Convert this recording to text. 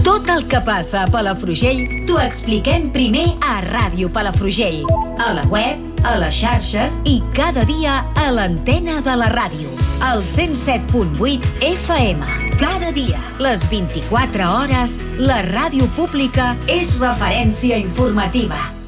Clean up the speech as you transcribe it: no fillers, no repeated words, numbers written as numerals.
Tot el que passa a Palafrugell t'ho expliquem primer a Ràdio Palafrugell, a la web, a les xarxes i cada dia a l'antena de la ràdio. Al 107.8 FM. Cada dia, les 24 hores, la ràdio pública és referència informativa.